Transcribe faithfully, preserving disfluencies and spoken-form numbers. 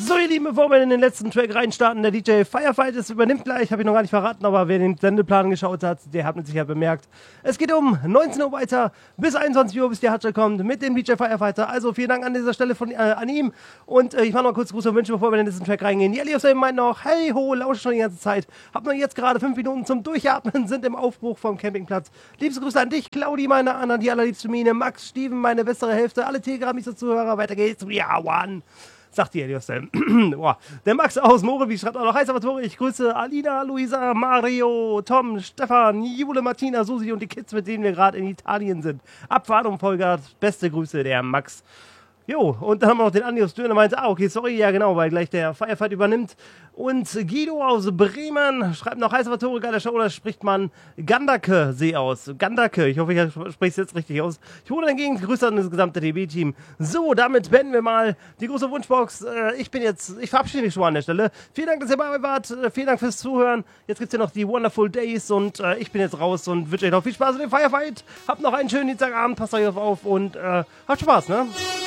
So, ihr Lieben, bevor wir in den letzten Track reinstarten, der D J Firefight ist übernimmt gleich, habe ich noch gar nicht verraten, aber wer den Sendeplan geschaut hat, der hat mit Sicherheit bemerkt. Es geht um neunzehn Uhr weiter, bis einundzwanzig Uhr, bis der Hatsche kommt, mit dem D J Firefighter. Also vielen Dank an dieser Stelle von, äh, an ihm. Und äh, ich mache noch kurz Gruß und Wünsche, bevor wir in den nächsten Track reingehen. Die Ellie meint noch, hey ho, lausche schon die ganze Zeit. Hab noch jetzt gerade fünf Minuten zum Durchatmen, sind im Aufbruch vom Campingplatz. Liebste Grüße an dich, Claudi, meine Anna, die allerliebste Mine, Max, Steven, meine bessere Hälfte, alle Telegram-Zuhörer, weiter geht's. Ja, one. Sagt die Eliostel. Boah. Der Max aus Morewi schreibt auch noch: Hi Salvatore, ich grüße Alina, Luisa, Mario, Tom, Stefan, Jule, Martina, Susi und die Kids, mit denen wir gerade in Italien sind. Abfahrt und Vollgas. Beste Grüße, der Max. Jo, und dann haben wir noch den Andi aus Döner, der meinte, ah, okay, sorry, ja genau, weil gleich der Firefight übernimmt. Und Guido aus Bremen schreibt noch: Hi Salvatore, geile Show, da spricht man Gandake See aus. Gandake, ich hoffe, ich spreche es jetzt richtig aus. Ich hole dagegen Grüße an das gesamte D B-Team. So, damit beenden wir mal die große Wunschbox. Ich bin jetzt, ich verabschiede mich schon an der Stelle. Vielen Dank, dass ihr bei mir wart. Vielen Dank fürs Zuhören. Jetzt gibt's ja noch die Wonderful Days und äh, ich bin jetzt raus und wünsche euch noch viel Spaß mit dem Firefight. Habt noch einen schönen Dienstagabend, passt euch auf und äh, habt Spaß, ne?